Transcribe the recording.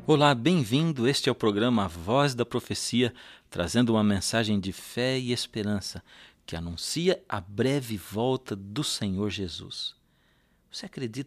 Olá, bem-vindo. Este é o programa A Voz da Profecia, trazendo uma mensagem de fé e esperança que anuncia a breve volta do Senhor Jesus. Você acredita